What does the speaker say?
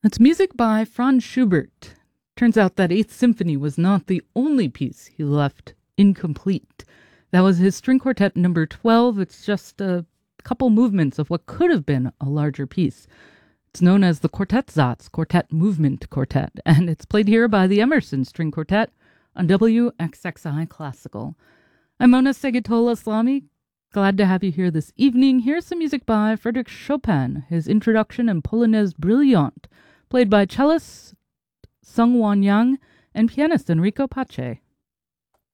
It's music by Franz Schubert. Turns out that Eighth Symphony was not the only piece he left incomplete. That was his string quartet number 12. It's just a couple movements of what could have been a larger piece. It's known as the Quartettsatz, Quartet Movement Quartet, and it's played here by the Emerson String Quartet on WXXI Classical. I'm Mona Segetola-Islami. Glad to have you here this evening. Here's some music by Frédéric Chopin, his introduction in Polonaise Brillante, played by cellist Sung Won Young and pianist Enrico Pace.